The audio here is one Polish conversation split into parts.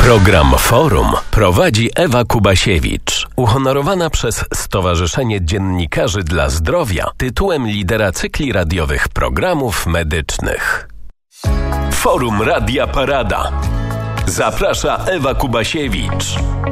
Program Forum prowadzi Ewa Kubasiewicz, uhonorowana przez Stowarzyszenie Dziennikarzy dla Zdrowia tytułem lidera cykli radiowych programów medycznych. Forum Radia Parada. Zaprasza Ewa Kubasiewicz.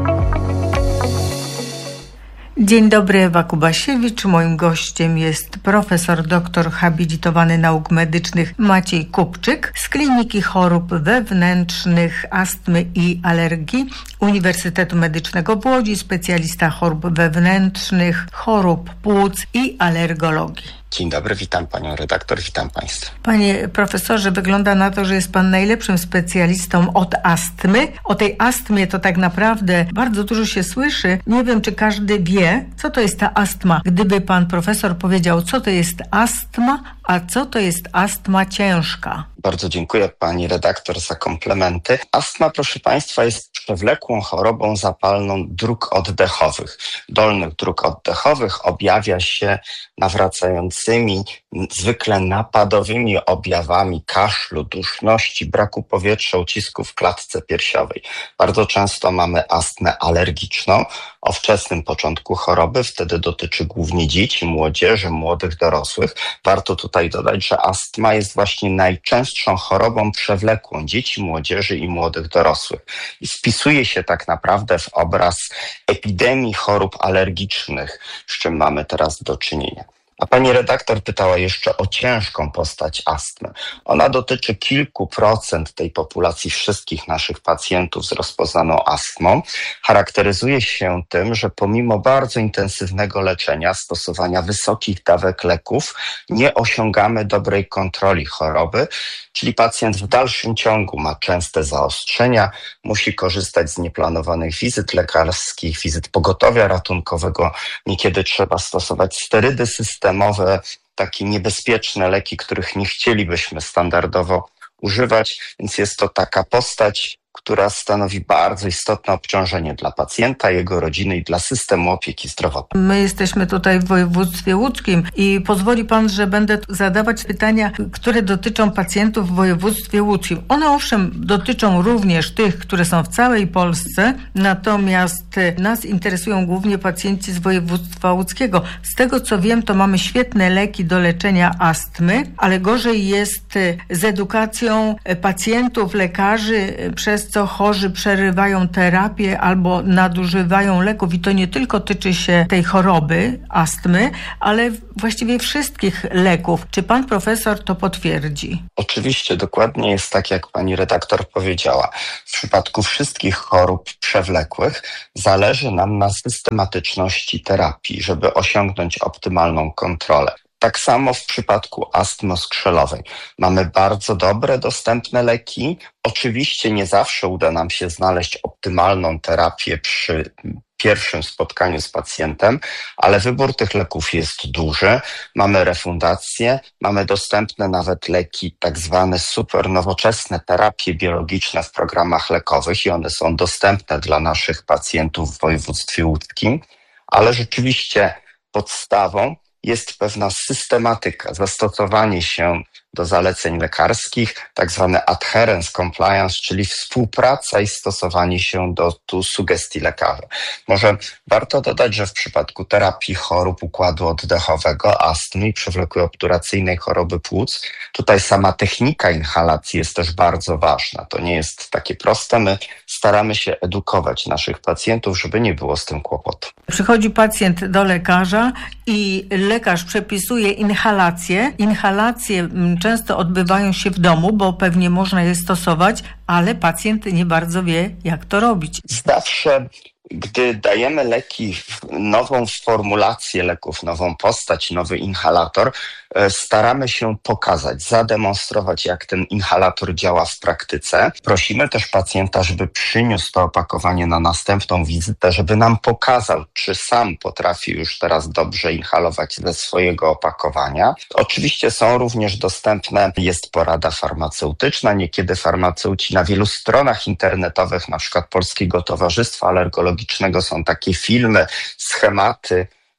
Dzień dobry, Ewa Kubasiewicz. Moim gościem jest profesor doktor habilitowany nauk medycznych Maciej Kupczyk z Kliniki Chorób Wewnętrznych, Astmy i Alergii Uniwersytetu Medycznego w Łodzi, specjalista chorób wewnętrznych, chorób płuc i alergologii. Dzień dobry, witam panią redaktor, witam państwa. Panie profesorze, wygląda na to, że jest pan najlepszym specjalistą od astmy. O tej astmie to tak naprawdę bardzo dużo się słyszy. Nie wiem, czy każdy wie, co to jest ta astma. Gdyby pan profesor powiedział, co to jest astma, a co to jest astma ciężka? Bardzo dziękuję pani redaktor za komplementy. Astma, proszę państwa, jest przewlekłą chorobą zapalną dróg oddechowych. Dolnych dróg oddechowych objawia się nawracającymi, zwykle napadowymi objawami kaszlu, duszności, braku powietrza, ucisku w klatce piersiowej. Bardzo często mamy astmę alergiczną o wczesnym początku choroby. Wtedy dotyczy głównie dzieci, młodzieży, młodych dorosłych. Warto tutaj dodać, że astma jest właśnie najczęstszą chorobą przewlekłą dzieci, młodzieży i młodych dorosłych. I wpisuje się tak naprawdę w obraz epidemii chorób alergicznych, z czym mamy teraz do czynienia. A pani redaktor pytała jeszcze o ciężką postać astmy. Ona dotyczy kilku procent tej populacji wszystkich naszych pacjentów z rozpoznaną astmą. Charakteryzuje się tym, że pomimo bardzo intensywnego leczenia, stosowania wysokich dawek leków, nie osiągamy dobrej kontroli choroby, czyli pacjent w dalszym ciągu ma częste zaostrzenia, musi korzystać z nieplanowanych wizyt lekarskich, wizyt pogotowia ratunkowego. Niekiedy trzeba stosować sterydy systemowe, takie niebezpieczne leki, których nie chcielibyśmy standardowo używać, więc jest to taka postać, która stanowi bardzo istotne obciążenie dla pacjenta, jego rodziny i dla systemu opieki zdrowotnej. My jesteśmy tutaj w województwie łódzkim i pozwoli pan, że będę zadawać pytania, które dotyczą pacjentów w województwie łódzkim. One owszem dotyczą również tych, które są w całej Polsce, natomiast nas interesują głównie pacjenci z województwa łódzkiego. Z tego co wiem, to mamy świetne leki do leczenia astmy, ale gorzej jest z edukacją pacjentów, lekarzy, przez co chorzy przerywają terapię albo nadużywają leków i to nie tylko tyczy się tej choroby astmy, ale właściwie wszystkich leków. Czy pan profesor to potwierdzi? Oczywiście, dokładnie jest tak, jak pani redaktor powiedziała. W przypadku wszystkich chorób przewlekłych zależy nam na systematyczności terapii, żeby osiągnąć optymalną kontrolę. Tak samo w przypadku astmy oskrzelowej. Mamy bardzo dobre, dostępne leki. Oczywiście nie zawsze uda nam się znaleźć optymalną terapię przy pierwszym spotkaniu z pacjentem, ale wybór tych leków jest duży. Mamy refundację, mamy dostępne nawet leki tak zwane super nowoczesne terapie biologiczne w programach lekowych i one są dostępne dla naszych pacjentów w województwie łódzkim, ale rzeczywiście podstawą jest pewna systematyka, zastosowanie się do zaleceń lekarskich, tak zwane adherence compliance, czyli współpraca i stosowanie się do sugestii lekarza. Może warto dodać, że w przypadku terapii chorób układu oddechowego, astmy i przewlekłej obturacyjnej choroby płuc, tutaj sama technika inhalacji jest też bardzo ważna. To nie jest takie proste. My staramy się edukować naszych pacjentów, żeby nie było z tym kłopotu. Przychodzi pacjent do lekarza i lekarz przepisuje inhalację. Inhalacje często odbywają się w domu, bo pewnie można je stosować, ale pacjent nie bardzo wie, jak to robić. Zawsze, gdy dajemy leki, nową formulację leków, nową postać, nowy inhalator, staramy się pokazać, zademonstrować, jak ten inhalator działa w praktyce. Prosimy też pacjenta, żeby przyniósł to opakowanie na następną wizytę, żeby nam pokazał, czy sam potrafi już teraz dobrze inhalować ze swojego opakowania. Oczywiście są również dostępne, jest porada farmaceutyczna. Niekiedy farmaceuci na wielu stronach internetowych, na przykład Polskiego Towarzystwa Alergologicznego, są takie filmy, schematy,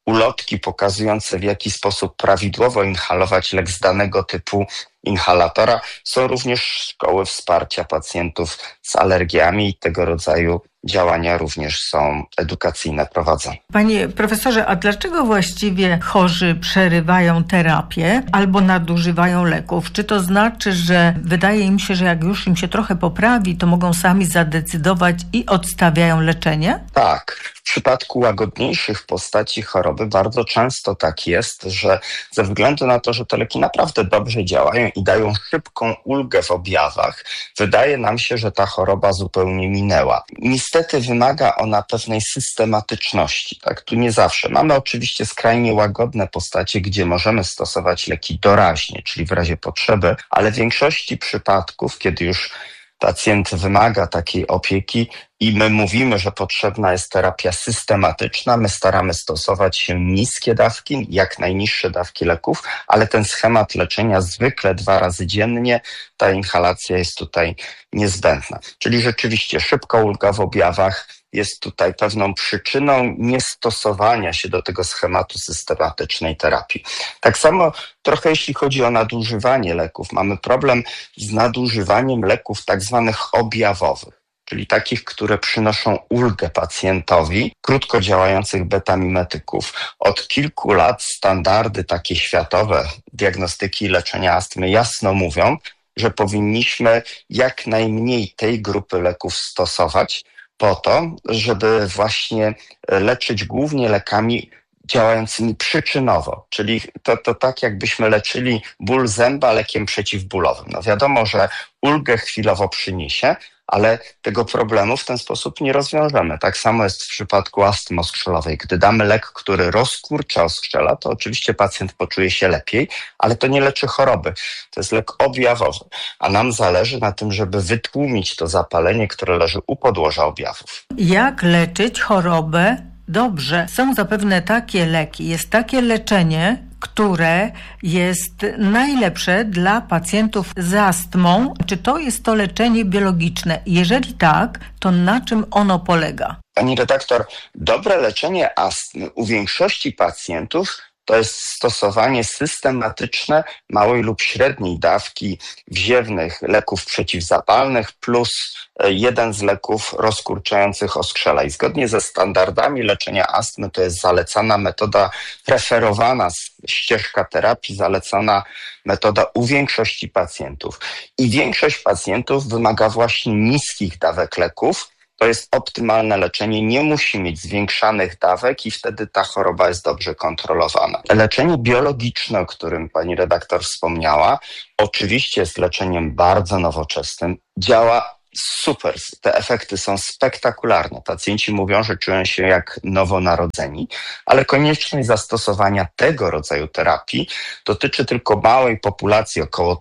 ulotki pokazujące, w jaki sposób prawidłowo inhalować lek z danego typu inhalatora. Są również szkoły wsparcia pacjentów z alergiami i tego rodzaju działania również są edukacyjne prowadzone. Panie profesorze, a dlaczego właściwie chorzy przerywają terapię albo nadużywają leków? Czy to znaczy, że wydaje im się, że jak już im się trochę poprawi, to mogą sami zadecydować i odstawiają leczenie? Tak. W przypadku łagodniejszych postaci choroby bardzo często tak jest, że ze względu na to, że te leki naprawdę dobrze działają i dają szybką ulgę w objawach, wydaje nam się, że ta choroba zupełnie minęła. Niestety wymaga ona pewnej systematyczności. Tak, tu nie zawsze. Mamy oczywiście skrajnie łagodne postacie, gdzie możemy stosować leki doraźnie, czyli w razie potrzeby, ale w większości przypadków, kiedy już pacjent wymaga takiej opieki i my mówimy, że potrzebna jest terapia systematyczna, my staramy stosować się niskie dawki, jak najniższe dawki leków, ale ten schemat leczenia zwykle 2 razy dziennie, ta inhalacja jest tutaj niezbędna. Czyli rzeczywiście szybka ulga w objawach jest tutaj pewną przyczyną niestosowania się do tego schematu systematycznej terapii. Tak samo trochę jeśli chodzi o nadużywanie leków, mamy problem z nadużywaniem leków tak zwanych objawowych, czyli takich, które przynoszą ulgę pacjentowi, krótko działających betamimetyków. Od kilku lat standardy takie światowe diagnostyki i leczenia astmy jasno mówią, że powinniśmy jak najmniej tej grupy leków stosować po to, żeby właśnie leczyć głównie lekami działającymi przyczynowo, czyli to tak jakbyśmy leczyli ból zęba lekiem przeciwbólowym. No wiadomo, że ulgę chwilowo przyniesie, ale tego problemu w ten sposób nie rozwiążemy. Tak samo jest w przypadku astmy oskrzelowej. Gdy damy lek, który rozkurcza oskrzela, to oczywiście pacjent poczuje się lepiej, ale to nie leczy choroby. To jest lek objawowy, a nam zależy na tym, żeby wytłumić to zapalenie, które leży u podłoża objawów. Jak leczyć chorobę dobrze? Są zapewne takie leki, jest takie leczenie, które jest najlepsze dla pacjentów z astmą. Czy to jest to leczenie biologiczne? Jeżeli tak, to na czym ono polega? Pani redaktor, dobre leczenie astmy u większości pacjentów to jest stosowanie systematyczne małej lub średniej dawki wziewnych leków przeciwzapalnych plus jeden z leków rozkurczających oskrzela. I zgodnie ze standardami leczenia astmy to jest zalecana metoda, preferowana ścieżka terapii, zalecana metoda u większości pacjentów. I większość pacjentów wymaga właśnie niskich dawek leków. To jest optymalne leczenie, nie musi mieć zwiększanych dawek i wtedy ta choroba jest dobrze kontrolowana. Leczenie biologiczne, o którym pani redaktor wspomniała, oczywiście jest leczeniem bardzo nowoczesnym, działa super, te efekty są spektakularne. Pacjenci mówią, że czują się jak nowonarodzeni, ale konieczność zastosowania tego rodzaju terapii dotyczy tylko małej populacji, około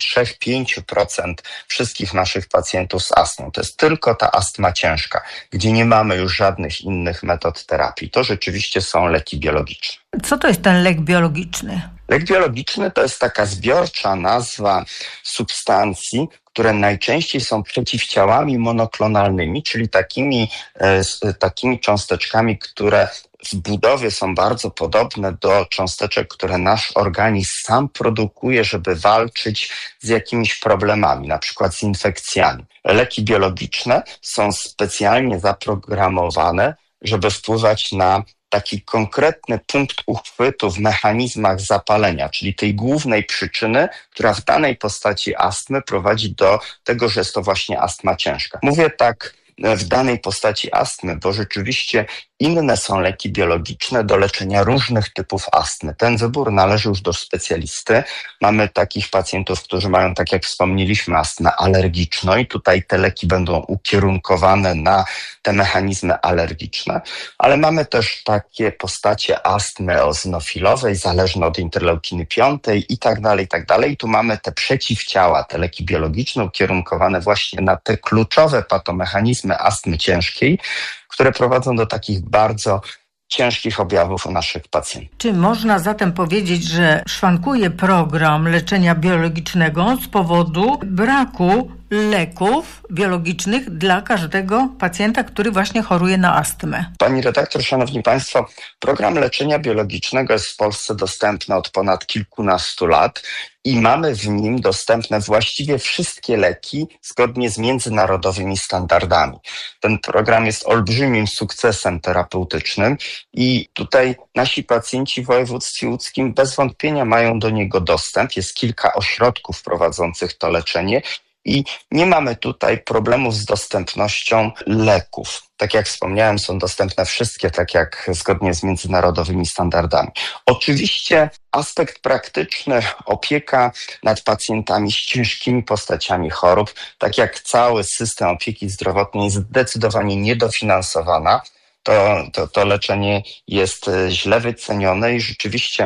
3-5% wszystkich naszych pacjentów z astmą. To jest tylko ta astma ciężka, gdzie nie mamy już żadnych innych metod terapii. To rzeczywiście są leki biologiczne. Co to jest ten lek biologiczny? Lek biologiczny to jest taka zbiorcza nazwa substancji, które najczęściej są przeciwciałami monoklonalnymi, czyli takimi cząsteczkami, które w budowie są bardzo podobne do cząsteczek, które nasz organizm sam produkuje, żeby walczyć z jakimiś problemami, na przykład z infekcjami. Leki biologiczne są specjalnie zaprogramowane, żeby wpływać na taki konkretny punkt uchwytu w mechanizmach zapalenia, czyli tej głównej przyczyny, która w danej postaci astmy prowadzi do tego, że jest to właśnie astma ciężka. Mówię tak w danej postaci astmy, bo rzeczywiście inne są leki biologiczne do leczenia różnych typów astmy. Ten wybór należy już do specjalisty. Mamy takich pacjentów, którzy mają, tak jak wspomnieliśmy, astmę alergiczną i tutaj te leki będą ukierunkowane na te mechanizmy alergiczne, ale mamy też takie postacie astmy eozinofilowej, zależne od interleukiny 5 i tak dalej, i tak dalej. I tu mamy te przeciwciała, te leki biologiczne ukierunkowane właśnie na te kluczowe patomechanizmy astmy ciężkiej, które prowadzą do takich bardzo ciężkich objawów u naszych pacjentów. Czy można zatem powiedzieć, że szwankuje program leczenia biologicznego z powodu braku leków biologicznych dla każdego pacjenta, który właśnie choruje na astmę. Pani redaktor, szanowni państwo, program leczenia biologicznego jest w Polsce dostępny od ponad kilkunastu lat i mamy w nim dostępne właściwie wszystkie leki zgodnie z międzynarodowymi standardami. Ten program jest olbrzymim sukcesem terapeutycznym i tutaj nasi pacjenci w województwie łódzkim bez wątpienia mają do niego dostęp. Jest kilka ośrodków prowadzących to leczenie i nie mamy tutaj problemów z dostępnością leków. Tak jak wspomniałem, są dostępne wszystkie, tak jak zgodnie z międzynarodowymi standardami. Oczywiście aspekt praktyczny, opieka nad pacjentami z ciężkimi postaciami chorób, tak jak cały system opieki zdrowotnej jest zdecydowanie niedofinansowana. To leczenie jest źle wycenione i rzeczywiście,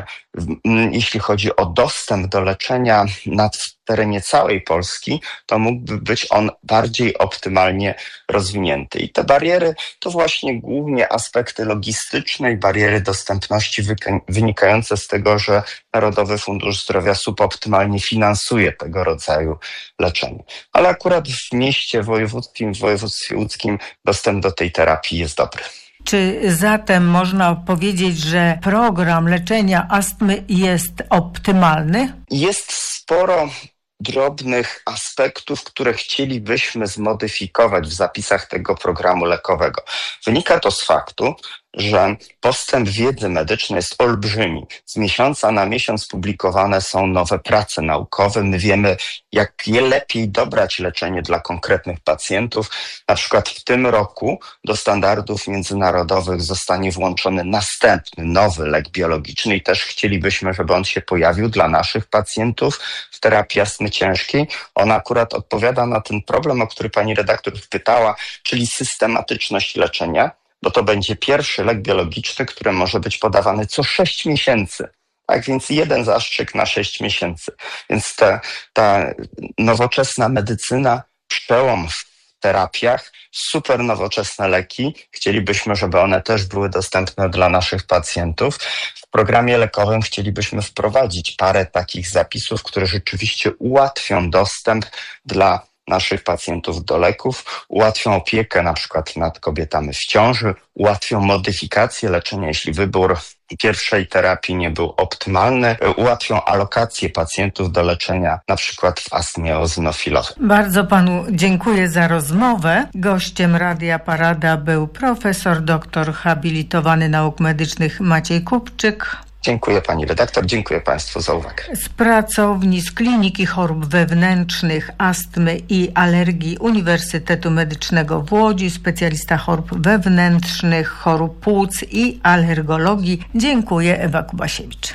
jeśli chodzi o dostęp do leczenia na terenie całej Polski, to mógłby być on bardziej optymalnie rozwinięty. I te bariery to właśnie głównie aspekty logistyczne i bariery dostępności wynikające z tego, że Narodowy Fundusz Zdrowia suboptymalnie finansuje tego rodzaju leczenie. Ale akurat w mieście wojewódzkim, w województwie łódzkim dostęp do tej terapii jest dobry. Czy zatem można powiedzieć, że program leczenia astmy jest optymalny? Jest sporo drobnych aspektów, które chcielibyśmy zmodyfikować w zapisach tego programu lekowego. Wynika to z faktu, że postęp wiedzy medycznej jest olbrzymi. Z miesiąca na miesiąc publikowane są nowe prace naukowe. My wiemy, jak lepiej dobrać leczenie dla konkretnych pacjentów. Na przykład w tym roku do standardów międzynarodowych zostanie włączony następny, nowy lek biologiczny i też chcielibyśmy, żeby on się pojawił dla naszych pacjentów w terapii astmy ciężkiej. On akurat odpowiada na ten problem, o który pani redaktor pytała, czyli systematyczność leczenia, bo to będzie pierwszy lek biologiczny, który może być podawany co 6 miesięcy. Tak więc jeden zastrzyk na 6 miesięcy. Więc ta nowoczesna medycyna, przełom w terapiach, super nowoczesne leki. Chcielibyśmy, żeby one też były dostępne dla naszych pacjentów. W programie lekowym chcielibyśmy wprowadzić parę takich zapisów, które rzeczywiście ułatwią dostęp dla naszych pacjentów do leków, ułatwią opiekę na przykład nad kobietami w ciąży, ułatwią modyfikację leczenia, jeśli wybór pierwszej terapii nie był optymalny, ułatwią alokację pacjentów do leczenia na przykład w astmie eozinofilowej. Bardzo panu dziękuję za rozmowę. Gościem Radia Parada był profesor, doktor habilitowany nauk medycznych Maciej Kupczyk. Dziękuję pani redaktor, dziękuję państwu za uwagę. Z pracowni z Kliniki Chorób Wewnętrznych, Astmy i Alergii Uniwersytetu Medycznego w Łodzi, specjalista chorób wewnętrznych, chorób płuc i alergologii. Dziękuję, Ewa Kubasiewicz.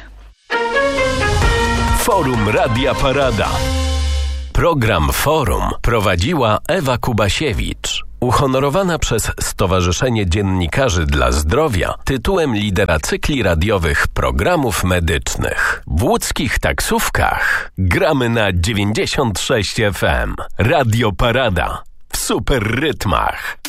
Forum Radia Parada. Program Forum prowadziła Ewa Kubasiewicz. Uhonorowana przez Stowarzyszenie Dziennikarzy dla Zdrowia tytułem lidera cykli radiowych programów medycznych. W łódzkich taksówkach gramy na 96 FM. Radio Parada w super rytmach.